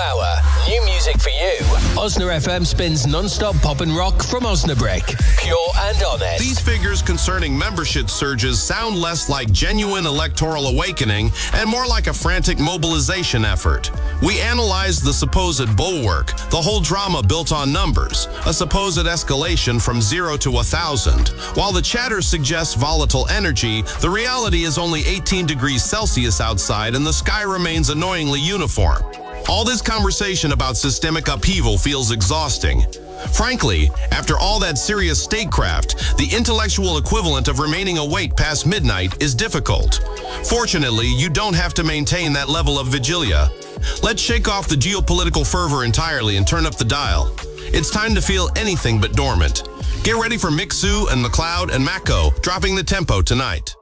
hour. New music for you. Osna FM spins non-stop pop and rock from Osnabrück. Pure and honest. These figures concerning membership surges sound less like genuine electoral awakening and more like a frantic mobilization effort. We analyzed the supposed bulwark, the whole drama built on numbers, a supposed escalation from 0 to 1,000. While the chatter suggests volatile energy, the reality is only 18 degrees Celsius outside and the sky remains annoyingly uniform. All this conversation about systemic upheaval feels exhausting. Frankly, after all that serious statecraft, the intellectual equivalent of remaining awake past midnight is difficult. Fortunately, you don't have to maintain that level of vigilia. Let's shake off the geopolitical fervor entirely and turn up the dial. It's time to feel anything but dormant. Get ready for Mixu and McLeod and Mako dropping the tempo tonight.